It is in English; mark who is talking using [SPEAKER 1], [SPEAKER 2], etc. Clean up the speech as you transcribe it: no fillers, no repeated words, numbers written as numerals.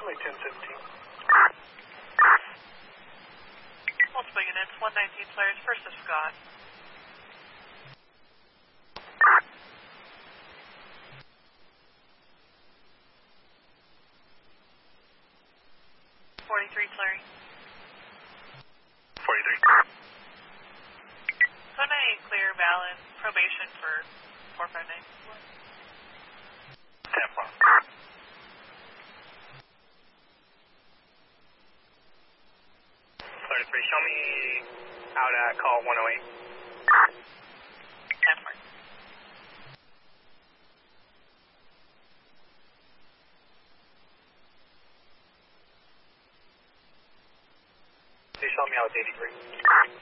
[SPEAKER 1] runway 1015.
[SPEAKER 2] Multiple units, 119 flares, first of Scott. Flaring.
[SPEAKER 1] 43.
[SPEAKER 2] Code 98 clear, balance, probation for 459.
[SPEAKER 1] 10-4. Show me out at call 108.
[SPEAKER 2] 10-4.
[SPEAKER 1] Please show me out 83.